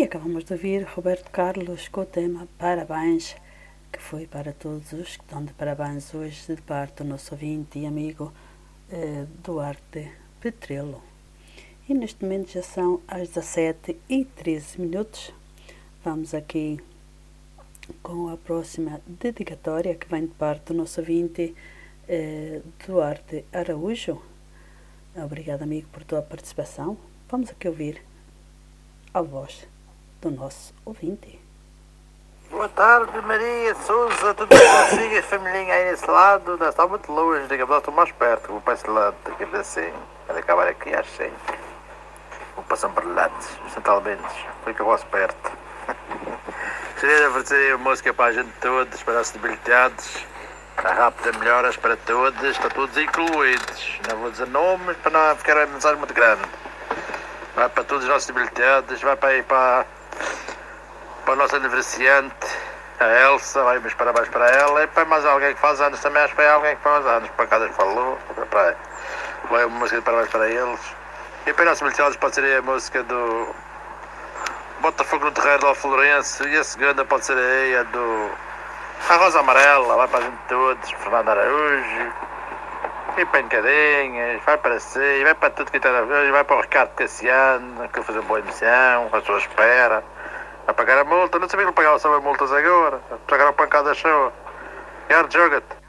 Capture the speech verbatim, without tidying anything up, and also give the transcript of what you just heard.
acabamos de ouvir Roberto Carlos com o tema Parabéns, que foi para todos os que estão de parabéns hoje, de parte do nosso ouvinte e amigo eh, Duarte Petrelo. E neste momento já são às dezassete e treze minutos. Vamos aqui com a próxima dedicatória, que vem de parte do nosso ouvinte eh, Duarte Araújo. Obrigado, amigo, por tua participação. Vamos aqui ouvir a voz do nosso ouvinte. Boa tarde, Maria Souza, tudo bem consigo? A familhinha aí nesse lado, não está muito longe, digamos, estou mais perto, vou para esse lado, daqui a assim, quando acabar aqui às seis. Vou para São Berlantes, Central Mendes, fica vosso perto. Gostaria de oferecer a música para a gente todos, para os debilitados, a rápida melhoras para todos, estão todos incluídos, não vou dizer nomes para não ficar a mensagem muito grande. Vai para todos os nossos debilitados, vai para aí para, para a nossa aniversariante, a Elsa, vai meus parabéns para ela, e para mais alguém que faz anos também, acho que foi alguém que faz anos, para cada falou, para, vai uma música de parabéns para eles. E para os nossos debilitados pode ser a música do Botafogo no Terreiro do Florenço, e a segunda pode ser aí a do A Rosa Amarela, vai para a gente todos, Fernando Araújo. E pancadinhas, vai para si, vai para tudo que está a ver, vai para o Ricardo Cassiano, que vai fazer uma boa emissão, à sua espera, vai pagar a multa, não sabia que pagava só as multas agora, pagar a pancada show, e joga-te.